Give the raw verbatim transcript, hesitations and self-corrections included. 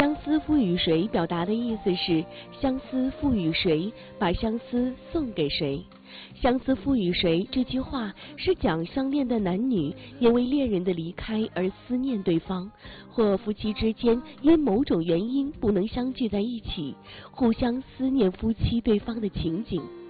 相思赋予谁表达的意思是相思赋予谁，把相思送给谁。相思赋予谁这句话是讲相恋的男女因为恋人的离开而思念对方，或夫妻之间因某种原因不能相聚在一起，互相思念夫妻对方的情景。